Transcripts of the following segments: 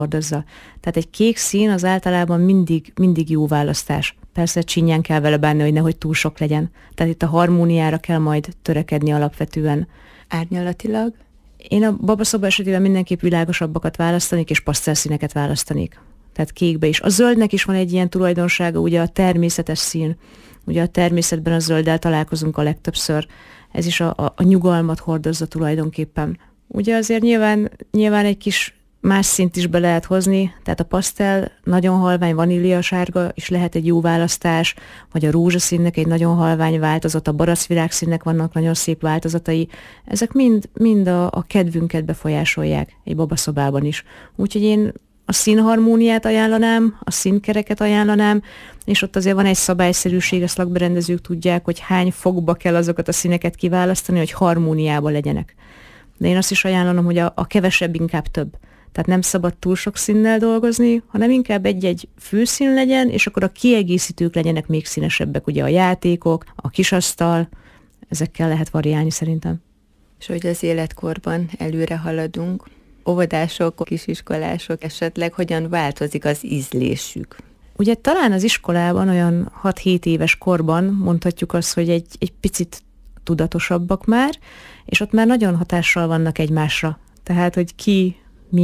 hordozza. Tehát egy kék szín az általában mindig jó választás. Persze csinyán kell vele bánni, hogy nehogy túl sok legyen. Tehát itt a harmóniára kell majd törekedni alapvetően. Árnyalatilag? Én a babaszoba esetében mindenképp világosabbakat választanék, és pasztelszíneket választanik. Tehát kékbe is. A zöldnek is van egy ilyen tulajdonsága, ugye a természetes szín. Ugye a természetben a zölddel találkozunk a legtöbbször. Ez is a nyugalmat hordozza tulajdonképpen. Ugye azért nyilván egy kis más színt is be lehet hozni, tehát a pasztel nagyon halvány vaníliasárga is lehet egy jó választás, vagy a rózsaszínnek egy nagyon halvány változat, a baraszvirágszínnek vannak nagyon szép változatai. Ezek mind a kedvünket befolyásolják egy babaszobában is. Úgyhogy én a színharmóniát ajánlanám, a színkereket ajánlanám, és ott azért van egy szabályszerűség, a szakberendezők tudják, hogy hány fokba kell azokat a színeket kiválasztani, hogy harmóniában legyenek. De én azt is ajánlom, hogy a kevesebb inkább több. Tehát nem szabad túl sok színnel dolgozni, hanem inkább egy-egy főszín legyen, és akkor a kiegészítők legyenek még színesebbek. Ugye a játékok, a kisasztal, ezekkel lehet variálni szerintem. És hogy az életkorban előre haladunk, óvodások, kisiskolások esetleg hogyan változik az ízlésük? Ugye talán az iskolában olyan 6-7 éves korban mondhatjuk azt, hogy egy picit tudatosabbak már, és ott már nagyon hatással vannak egymásra. Tehát, hogy ki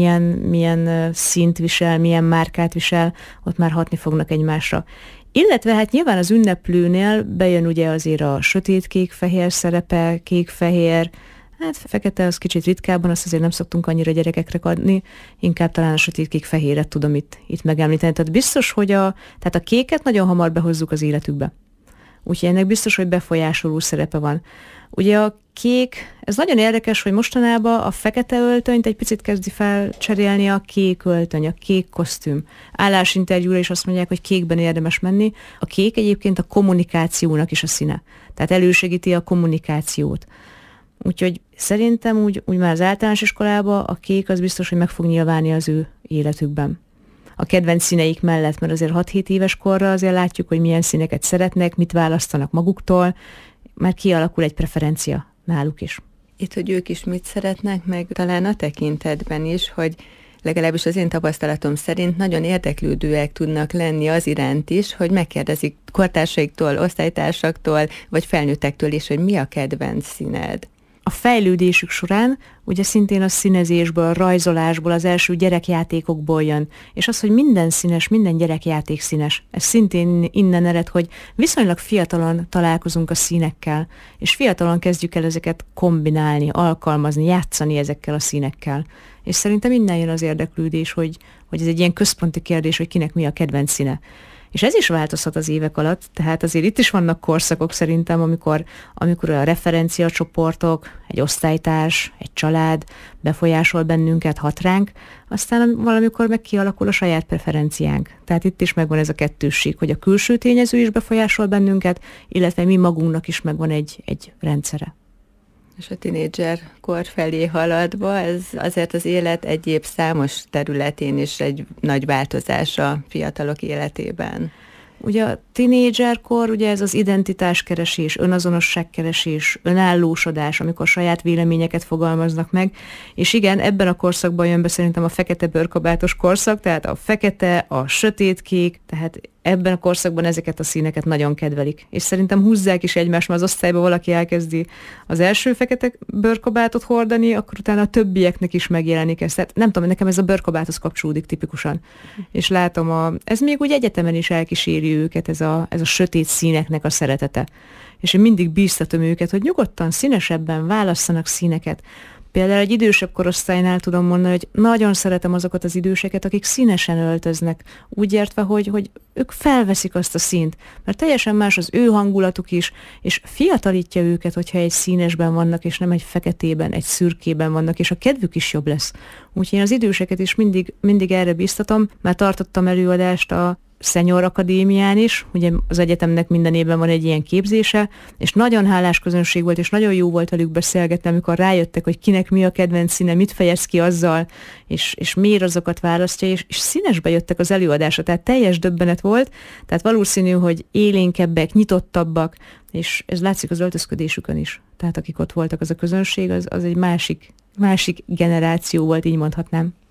milyen színt visel, milyen márkát visel, ott már hatni fognak egymásra. Illetve hát nyilván az ünneplőnél bejön ugye azért a sötét-kék-fehér szerepe, kék-fehér, hát fekete az kicsit ritkábban, azt azért nem szoktunk annyira gyerekekre adni, inkább talán a sötét-kék-fehéret tudom itt megemlíteni. Tehát biztos, hogy tehát a kéket nagyon hamar behozzuk az életükbe. Úgyhogy ennek biztos, hogy befolyásoló szerepe van. Ugye a kék, ez nagyon érdekes, hogy mostanában a fekete öltönyt egy picit kezdi felcserélni a kék öltöny, a kék kosztüm. Állásinterjúra is azt mondják, hogy kékben érdemes menni. A kék egyébként a kommunikációnak is a színe. Tehát elősegíti a kommunikációt. Úgyhogy szerintem úgy már az általános iskolában a kék az biztos, hogy meg fog nyilvánni az ő életükben. A kedvenc színeik mellett, mert azért 6-7 éves korra azért látjuk, hogy milyen színeket szeretnek, mit választanak maguktól, már kialakul egy preferencia náluk is. Itt, hogy ők is mit szeretnek, meg talán a tekintetben is, hogy legalábbis az én tapasztalatom szerint nagyon érdeklődőek tudnak lenni az iránt is, hogy megkérdezik kortársaiktól, osztálytársaktól, vagy felnőttektől is, hogy mi a kedvenc színed. A fejlődésük során ugye szintén a színezésből, a rajzolásból, az első gyerekjátékokból jön. És az, hogy minden színes, minden gyerekjáték színes. Ez szintén innen ered, hogy viszonylag fiatalon találkozunk a színekkel, és fiatalon kezdjük el ezeket kombinálni, alkalmazni, játszani ezekkel a színekkel. És szerintem innen jön az érdeklődés, hogy ez egy ilyen központi kérdés, hogy kinek mi a kedvenc színe. És ez is változhat az évek alatt, tehát azért itt is vannak korszakok szerintem, amikor a referenciacsoportok, egy osztálytárs, egy család befolyásol bennünket, hat ránk, aztán valamikor meg kialakul a saját preferenciánk. Tehát itt is megvan ez a kettősség, hogy a külső tényező is befolyásol bennünket, illetve mi magunknak is megvan egy rendszere. És a tinédzser kor felé haladva, ez azért az élet egyéb számos területén is egy nagy változás a fiatalok életében. Ugye a tinédzserkor, ugye ez az identitáskeresés, önazonosságkeresés, önállósodás, amikor saját véleményeket fogalmaznak meg, és igen, ebben a korszakban jön be szerintem a fekete bőrkabátos korszak, tehát a fekete, a sötétkék, tehát ebben a korszakban ezeket a színeket nagyon kedvelik. És szerintem húzzák is egymást, mert az osztályban valaki elkezdi az első fekete bőrkabátot hordani, akkor utána a többieknek is megjelenik ez. Tehát nem tudom, nekem ez a bőrkabáthoz kapcsolódik tipikusan. És látom, ez még úgy egyetemen is elkíséri őket, ez a sötét színeknek a szeretete. És én mindig bíztatom őket, hogy nyugodtan, színesebben válasszanak színeket. Például egy idősebb korosztálynál tudom mondani, hogy nagyon szeretem azokat az időseket, akik színesen öltöznek, úgy értve, hogy ők felveszik azt a színt, mert teljesen más az ő hangulatuk is, és fiatalítja őket, hogyha egy színesben vannak, és nem egy feketében, egy szürkében vannak, és a kedvük is jobb lesz. Úgyhogy én az időseket is mindig erre biztatom, már tartottam előadást a Senior Akadémián is, ugye az egyetemnek minden évben van egy ilyen képzése, és nagyon hálás közönség volt, és nagyon jó volt velük beszélgetni, amikor rájöttek, hogy kinek mi a kedvenc színe, mit fejez ki azzal, és miért azokat választja, és színesbe jöttek az előadásra, tehát teljes döbbenet volt, tehát valószínű, hogy élénkebbek, nyitottabbak, és ez látszik az öltözködésükön is. Tehát akik ott voltak, az a közönség, az egy másik generáció volt, így mondhatnám.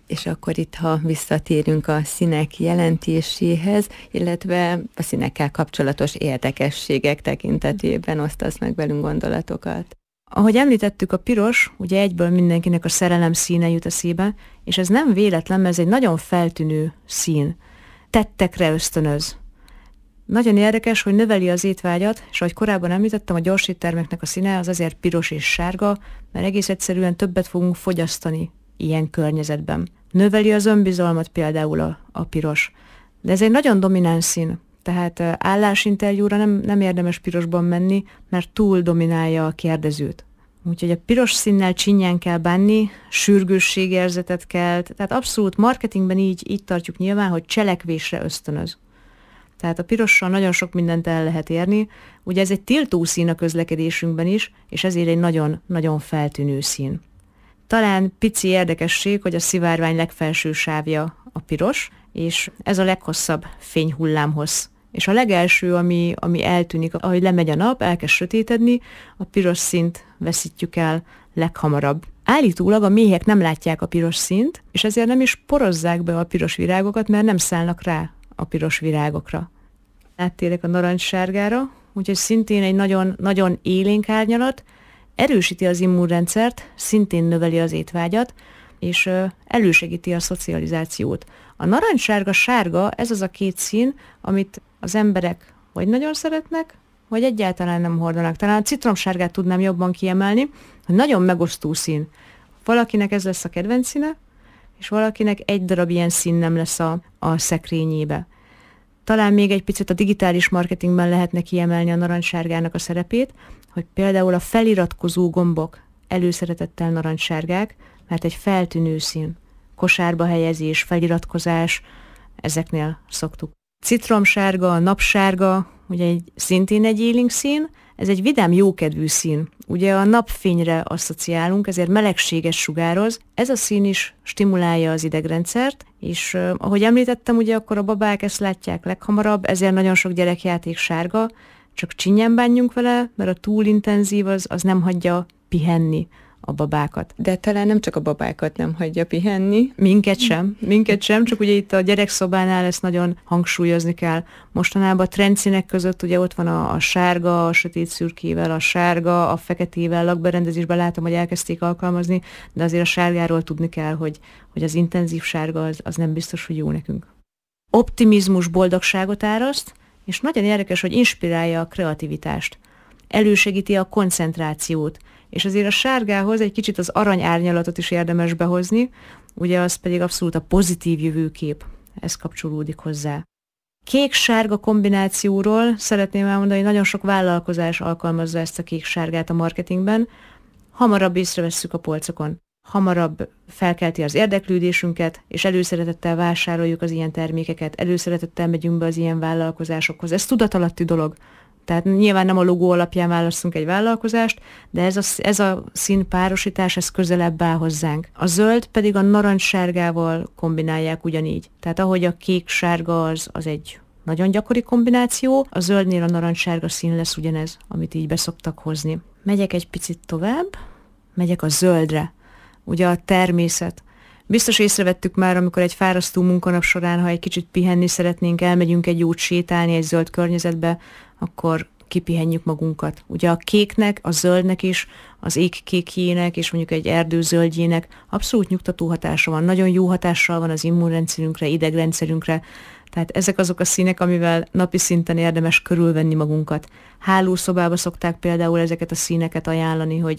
És akkor itt, ha visszatérünk a színek jelentéséhez, illetve a színekkel kapcsolatos érdekességek tekintetében osztasz meg velünk gondolatokat. Ahogy említettük, a piros, ugye egyből mindenkinek a szerelem színe jut eszébe, és ez nem véletlen, mert ez egy nagyon feltűnő szín. Tettekre ösztönöz. Nagyon érdekes, hogy növeli az étvágyat, és ahogy korábban említettem, a gyors éttermeknek a színe az azért piros és sárga, mert egész egyszerűen többet fogunk fogyasztani ilyen környezetben. Növeli az önbizalmat például a piros. De ez egy nagyon domináns szín, tehát állásinterjúra nem érdemes pirosban menni, mert túl dominálja a kérdezőt. Úgyhogy a piros színnel csinyán kell bánni, sürgősségérzetet kelt, tehát abszolút marketingben így tartjuk nyilván, hogy cselekvésre ösztönöz. Tehát a pirossal nagyon sok mindent el lehet érni. Ugye ez egy tiltó szín a közlekedésünkben is, és ezért egy nagyon-nagyon feltűnő szín. Talán pici érdekesség, hogy a szivárvány legfelső sávja a piros, és ez a leghosszabb fényhullámhossz. És a legelső, ami eltűnik, ahogy lemegy a nap, elkezd sötétedni, a piros színt veszítjük el leghamarabb. Állítólag a méhek nem látják a piros színt, és ezért nem is porozzák be a piros virágokat, mert nem szállnak rá a piros virágokra. Áttérek a narancssárgára, úgyhogy szintén egy nagyon élénk árnyalat, erősíti az immunrendszert, szintén növeli az étvágyat, és elősegíti a szocializációt. A narancssárga-sárga, ez az a két szín, amit az emberek vagy nagyon szeretnek, vagy egyáltalán nem hordanak. Talán a citromsárgát tudnám jobban kiemelni, hogy nagyon megosztó szín. Valakinek ez lesz a kedvenc színe, és valakinek egy darab ilyen szín nem lesz a szekrényébe. Talán még egy picit a digitális marketingben lehetne kiemelni a narancssárgának a szerepét, hogy például a feliratkozó gombok előszeretettel narancssárgák, mert egy feltűnő szín. Kosárba helyezés, feliratkozás, ezeknél szoktuk. Citromsárga, napsárga, ugye szintén egy élénk szín, ez egy vidám, jókedvű szín. Ugye a napfényre asszociálunk, ezért melegséges sugároz. Ez a szín is stimulálja az idegrendszert, és ahogy említettem, ugye akkor a babák ezt látják leghamarabb, ezért nagyon sok gyerekjáték sárga, csak csinyán bánjunk vele, mert a túl intenzív az nem hagyja pihenni a babákat. De talán nem csak a babákat nem hagyja pihenni. Minket sem, csak ugye itt a gyerekszobánál ezt nagyon hangsúlyozni kell. Mostanában a trendszínek között ugye ott van a sárga, a sötét szürkével, a sárga, a feketével, lakberendezésben látom, hogy elkezdték alkalmazni, de azért a sárgáról tudni kell, hogy az intenzív sárga az nem biztos, hogy jó nekünk. Optimizmus, boldogságot áraszt, és nagyon érdekes, hogy inspirálja a kreativitást. Elősegíti a koncentrációt, és azért a sárgához egy kicsit az arany árnyalatot is érdemes behozni, ugye az pedig abszolút a pozitív jövőkép, ez kapcsolódik hozzá. Kék-sárga kombinációról szeretném elmondani, hogy nagyon sok vállalkozás alkalmazza ezt a kék-sárgát a marketingben, hamarabb észrevesszük a polcokon, hamarabb felkelti az érdeklődésünket, és előszeretettel vásároljuk az ilyen termékeket, előszeretettel megyünk be az ilyen vállalkozásokhoz. Ez tudatalatti dolog. Tehát nyilván nem a logó alapján választunk egy vállalkozást, de ez a színpárosítás, ez közelebb áll hozzánk. A zöld pedig a narancssárgával kombinálják ugyanígy. Tehát ahogy a kék-sárga az egy nagyon gyakori kombináció, a zöldnél a narancssárga szín lesz ugyanez, amit így beszoktak hozni. Megyek egy picit tovább, megyek a zöldre. Ugye a természet. Biztos észrevettük már, amikor egy fárasztó munkanap során, ha egy kicsit pihenni szeretnénk, elmegyünk egy jót sétálni egy zöld környezetbe, akkor kipihenjük magunkat. Ugye a kéknek, a zöldnek is, az ég kékjének és mondjuk egy erdő zöldjének abszolút nyugtató hatása van. Nagyon jó hatással van az immunrendszerünkre, idegrendszerünkre. Tehát ezek azok a színek, amivel napi szinten érdemes körülvenni magunkat. Hálószobába szokták például ezeket a színeket ajánlani, hogy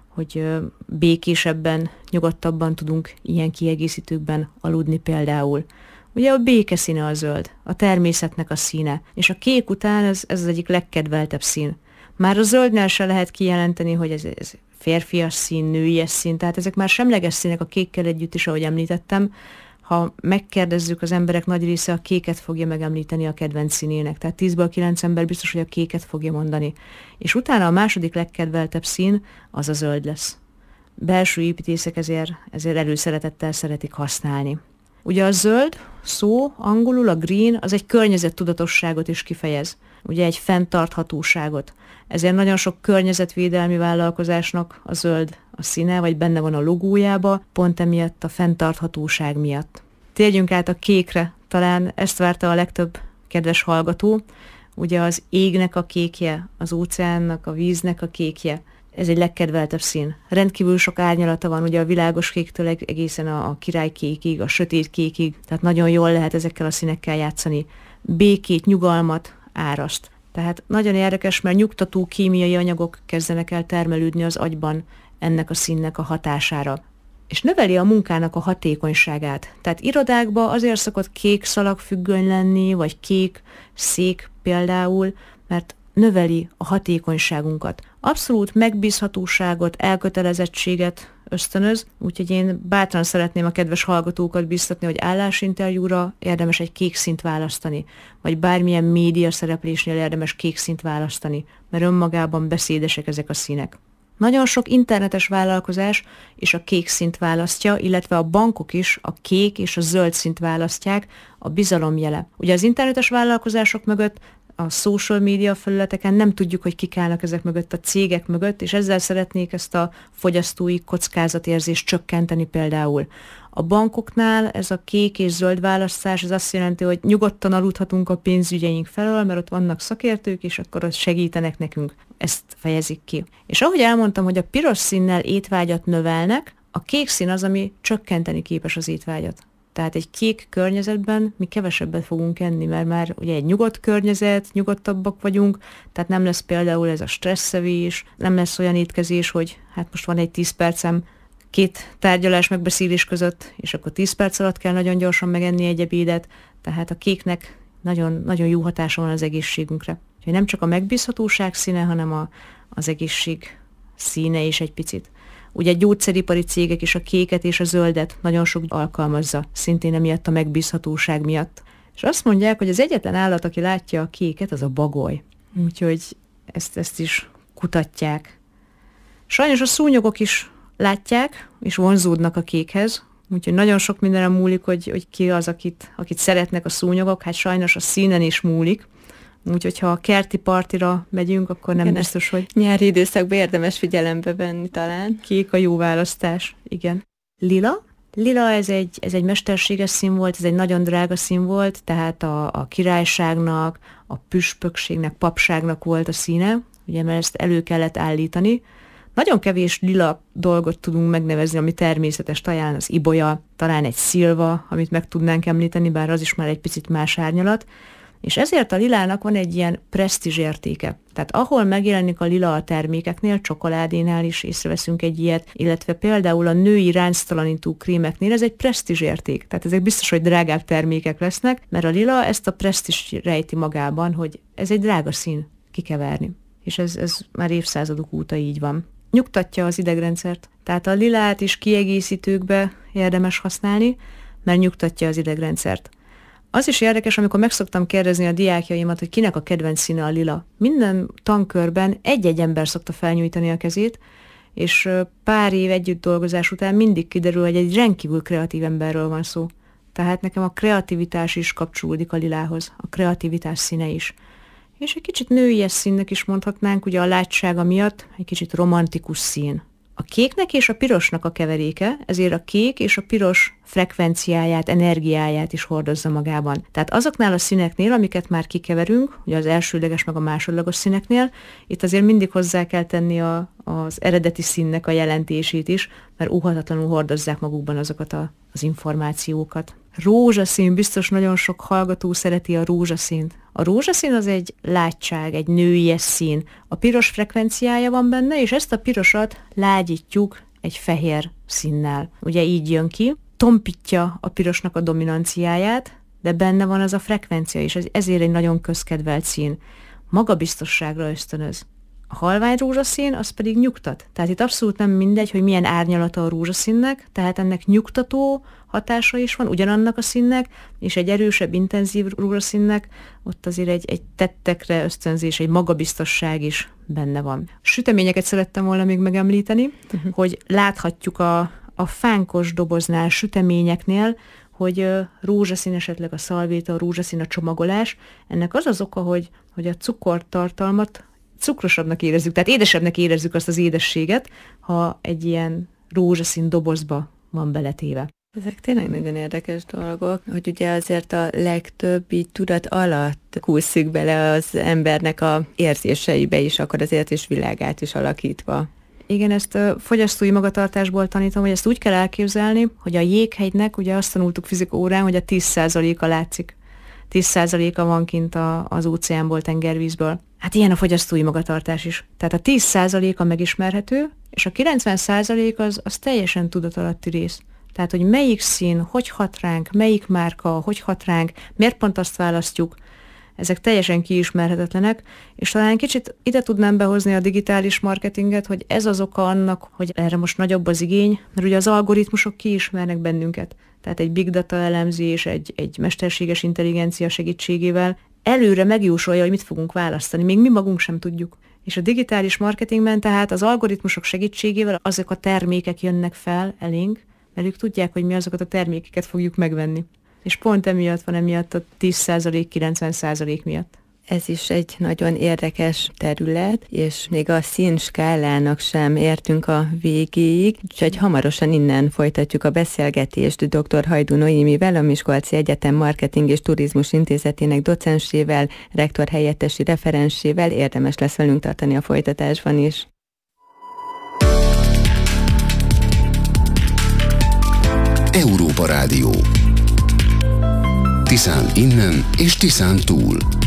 békésebben, nyugodtabban tudunk ilyen kiegészítőkben aludni például. Ugye a béke színe a zöld, a természetnek a színe, és a kék után ez az egyik legkedveltebb szín. Már a zöldnél se lehet kijelenteni, hogy ez férfias szín, nőies szín, tehát ezek már semleges színek a kékkel együtt is, ahogy említettem. Ha megkérdezzük, az emberek nagy része a kéket fogja megemlíteni a kedvenc színének, tehát 10-ből 9 ember biztos, hogy a kéket fogja mondani. És utána a második legkedveltebb szín az a zöld lesz. Belső építészek ezért előszeretettel szeretik használni. Ugye a zöld szó, angolul a green, az egy környezettudatosságot is kifejez. Ugye egy fenntarthatóságot. Ezért nagyon sok környezetvédelmi vállalkozásnak a zöld a színe, vagy benne van a logójába, pont emiatt a fenntarthatóság miatt. Térjünk át a kékre, talán ezt várta a legtöbb kedves hallgató, ugye az égnek a kékje, az óceánnak, a víznek a kékje. Ez egy legkedveltebb szín. Rendkívül sok árnyalata van, ugye a világos kéktől egészen a királykékig, a sötét kékig, tehát nagyon jól lehet ezekkel a színekkel játszani. Békét, nyugalmat áraszt. Tehát nagyon érdekes, mert nyugtató kémiai anyagok kezdenek el termelődni az agyban ennek a színnek a hatására. És növeli a munkának a hatékonyságát. Tehát irodákban azért szokott kék szalagfüggöny lenni, vagy kék szék például, mert növeli a hatékonyságunkat. Abszolút megbízhatóságot, elkötelezettséget ösztönöz, úgyhogy én bátran szeretném a kedves hallgatókat biztatni, hogy állásinterjúra érdemes egy kék színt választani, vagy bármilyen média szereplésnél érdemes kék színt választani, mert önmagában beszédesek ezek a színek. Nagyon sok internetes vállalkozás is a kék színt választja, illetve a bankok is a kék és a zöld színt választják, a bizalom jele. Ugye az internetes vállalkozások mögött, a social media felületeken nem tudjuk, hogy kik állnak ezek mögött, a cégek mögött, és ezzel szeretnék ezt a fogyasztói kockázatérzést csökkenteni például. A bankoknál ez a kék és zöld választás, ez azt jelenti, hogy nyugodtan aludhatunk a pénzügyeink felől, mert ott vannak szakértők, és akkor ott segítenek nekünk. Ezt fejezik ki. És ahogy elmondtam, hogy a piros színnel étvágyat növelnek, a kék szín az, ami csökkenteni képes az étvágyat. Tehát egy kék környezetben mi kevesebbet fogunk enni, mert már ugye egy nyugodt környezet, nyugodtabbak vagyunk, tehát nem lesz például ez a stresszevés, nem lesz olyan étkezés, hogy hát most van egy 10 percem két tárgyalás megbeszélés között, és akkor 10 perc alatt kell nagyon gyorsan megenni egy ebédet, tehát a kéknek nagyon, nagyon jó hatása van az egészségünkre. Úgyhogy nem csak a megbízhatóság színe, hanem az egészség színe is egy picit. Ugye gyógyszeripari cégek is a kéket és a zöldet nagyon sok alkalmazza, szintén emiatt a megbízhatóság miatt. És azt mondják, hogy az egyetlen állat, aki látja a kéket, az a bagoly. Úgyhogy ezt is kutatják. Sajnos a szúnyogok is látják, és vonzódnak a kékhez, úgyhogy nagyon sok mindenre múlik, hogy ki az, akit szeretnek a szúnyogok, hát sajnos a színen is múlik. Úgyhogy ha a kerti partira megyünk, akkor nem biztos, hogy... Nyári időszakban érdemes figyelembe venni talán. Kék a jó választás, igen. Lila? Lila ez egy mesterséges szín volt, ez egy nagyon drága szín volt, tehát a királyságnak, a püspökségnek, papságnak volt a színe, ugye, mert ezt elő kellett állítani. Nagyon kevés lila dolgot tudunk megnevezni, ami természetes, talán az ibolya, talán egy szilva, amit meg tudnánk említeni, bár az is már egy picit más árnyalat. És ezért a lilának van egy ilyen presztízs értéke. Tehát ahol megjelenik a lila a termékeknél, csokoládénál is észreveszünk egy ilyet, illetve például a női ránctalanító krémeknél ez egy presztízs érték. Tehát ezek biztos, hogy drágább termékek lesznek, mert a lila ezt a presztízs rejti magában, hogy ez egy drága szín kikeverni. És ez már évszázadok óta így van. Nyugtatja az idegrendszert. Tehát a lilát is kiegészítőkbe érdemes használni, mert nyugtatja az idegrendszert. Az is érdekes, amikor meg szoktam kérdezni a diákjaimat, hogy kinek a kedvenc színe a lila. Minden tankörben egy-egy ember szokta felnyújtani a kezét, és pár év együtt dolgozás után mindig kiderül, hogy egy rendkívül kreatív emberről van szó. Tehát nekem a kreativitás is kapcsolódik a lilához, a kreativitás színe is. És egy kicsit nőies színnek is mondhatnánk, ugye a látsága miatt egy kicsit romantikus szín. A kéknek és a pirosnak a keveréke, ezért a kék és a piros frekvenciáját, energiáját is hordozza magában. Tehát azoknál a színeknél, amiket már kikeverünk, ugye az elsődleges meg a másodlagos színeknél, itt azért mindig hozzá kell tenni az eredeti színnek a jelentését is, mert óhatatlanul hordozzák magukban azokat az információkat. Rózsaszín, biztos nagyon sok hallgató szereti a rózsaszínt. A rózsaszín az egy látság, egy nőies szín. A piros frekvenciája van benne, és ezt a pirosat lágyítjuk egy fehér színnel. Ugye így jön ki, tompítja a pirosnak a dominanciáját, de benne van az a frekvencia, és ezért egy nagyon közkedvelt szín. Magabiztosságra ösztönöz. A halvány rózsaszín az pedig nyugtat. Tehát itt abszolút nem mindegy, hogy milyen árnyalata a rózsaszínnek, tehát ennek nyugtató hatása is van ugyanannak a színnek, és egy erősebb, intenzív rózsaszínnek ott azért egy tettekre ösztönzés, egy magabiztosság is benne van. Süteményeket szerettem volna még megemlíteni, hogy láthatjuk a fánkos doboznál, süteményeknél, hogy rózsaszín esetleg a szalvéta, a rózsaszín a csomagolás. Ennek az az oka, hogy a cukortartalmat cukrosabbnak érezzük, tehát édesebbnek érezzük azt az édességet, ha egy ilyen rózsaszín dobozba van beletéve. Ezek tényleg nagyon érdekes dolgok, hogy ugye azért a legtöbb így tudat alatt kúszik bele az embernek a érzéseibe is, akkor az érzésvilágát is alakítva. Igen, ezt fogyasztói magatartásból tanítom, hogy ezt úgy kell elképzelni, hogy a jéghegynek, ugye azt tanultuk fizika órán, hogy a 10%-a látszik. 10%-a van kint az óceánból, tengervízből. Hát ilyen a fogyasztói magatartás is. Tehát a 10%-a megismerhető, és a 90% az teljesen tudatalatti rész. Tehát, hogy melyik szín, hogy hat ránk, melyik márka, hogy hat ránk, miért pont azt választjuk, ezek teljesen kiismerhetetlenek, és talán kicsit ide tudnám behozni a digitális marketinget, hogy ez az oka annak, hogy erre most nagyobb az igény, mert ugye az algoritmusok kiismernek bennünket. Tehát egy big data elemzés, egy mesterséges intelligencia segítségével előre megjósolja, hogy mit fogunk választani, még mi magunk sem tudjuk. És a digitális marketingben tehát az algoritmusok segítségével azok a termékek jönnek fel elénk, mert ők tudják, hogy mi azokat a termékeket fogjuk megvenni. És pont emiatt van emiatt a 10%, 90% miatt. Ez is egy nagyon érdekes terület, és még a színskálának sem értünk a végéig, úgyhogy hamarosan innen folytatjuk a beszélgetést dr. Hajdú Noémivel, a Miskolci Egyetem Marketing és Turizmus Intézetének docensével, rektor helyettesi referensével. Érdemes lesz velünk tartani a folytatásban is. Európa Rádió. Tiszán innen és Tiszán túl.